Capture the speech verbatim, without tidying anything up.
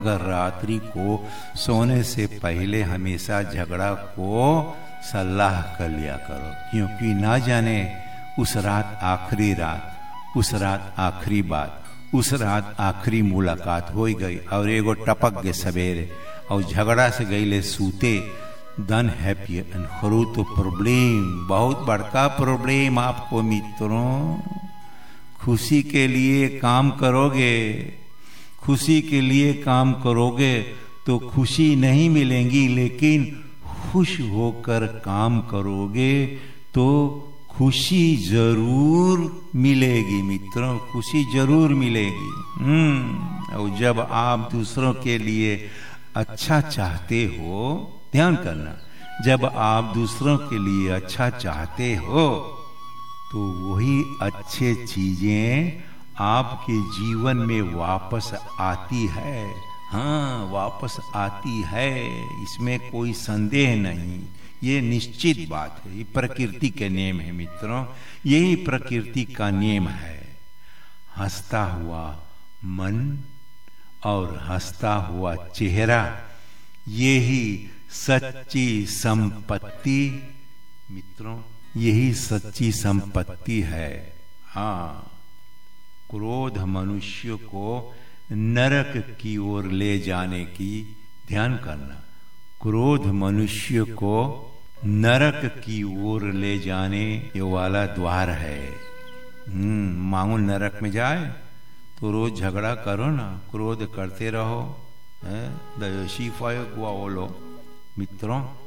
अगर रात्रि को सोने से पहले हमेशा झगड़ा को सलाह कर लिया करो, क्योंकि ना जाने उस रात आखिरी रात, उस रात आखिरी बात, उस रात आखिरी मुलाकात हो गई और एगो टपक गए सवेरे और झगड़ा से गईले सूते दन हैप्पी एंड करो तो प्रॉब्लम, बहुत बड़का प्रॉब्लम आपको मित्रों। खुशी के लिए काम करोगे, खुशी के लिए काम करोगे तो खुशी नहीं मिलेंगी, लेकिन खुश होकर काम करोगे तो खुशी जरूर मिलेगी मित्रों, खुशी जरूर मिलेगी। हम्म और जब आप दूसरों के लिए अच्छा चाहते हो, ध्यान करना, जब आप दूसरों के लिए अच्छा चाहते हो तो वही अच्छे चीजें आपके जीवन में वापस आती है। हाँ, वापस आती है, इसमें कोई संदेह नहीं, ये निश्चित बात है। ये प्रकृति के नियम है मित्रों, यही प्रकृति का नियम है। हंसता हुआ मन और हंसता हुआ चेहरा, यही सच्ची संपत्ति मित्रों, यही सच्ची संपत्ति है। हाँ, क्रोध मनुष्य को नरक की ओर ले जाने की, ध्यान करना, क्रोध मनुष्य को नरक की ओर ले जाने ये वाला द्वार है। हम्म मांगो नरक में जाए तो रोज झगड़ा करो ना, क्रोध करते रहो, दयोशी फायो गुआ बोलो मित्रों।